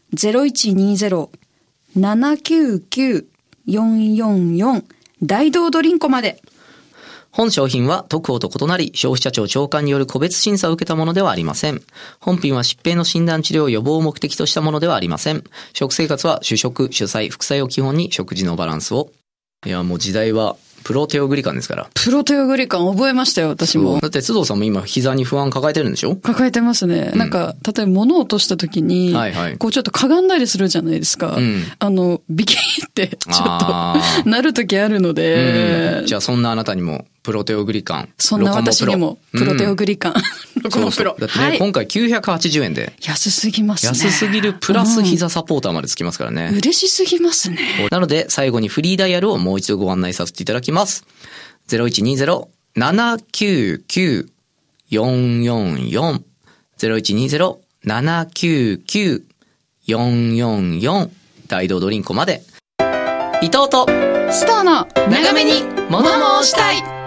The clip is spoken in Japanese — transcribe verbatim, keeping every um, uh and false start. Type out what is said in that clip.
ゼロいちにゼロ ななきゅうきゅう よんよんよん 大道ドリンコまで。 本商品は特報と異なり、消費者庁長官による個別審査を受けたものではありません。本品は疾病の診断治療予防を目的としたものではありません。食生活は主食、主菜、副菜を基本に食事のバランスを。いや、もう時代はプロテオグリカンですから。 プロテオグリカン覚えましたよ、私も。 だって須藤さんも今膝に不安抱えてるんでしょ？ 抱えてますね。うん、なんか、例えば物を落とした時に、はいはい、こうちょっとかがんだりするじゃないですか。うん、あの、ビキッってちょっとなる時あるので、 うん。じゃあそんなあなたにもプロテオグリカン。 そんな私にもプロテオグリカン。うん、ロコモプロ。 だってね、はい、今回きゅうひゃくはちじゅうえんで。 安すぎますね。 安すぎるプラス膝サポーターまでつきますからね。 うん、嬉しすぎますね。 なので最後にフリーダイヤルをもう一度ご案内させていただきます。ゼロいちにゼロ ななきゅうきゅう よんよんよん ゼロいちにゼロ ななきゅうきゅう よんよんよん 大道ドリンコまで。伊藤とスターの長めに物申したい。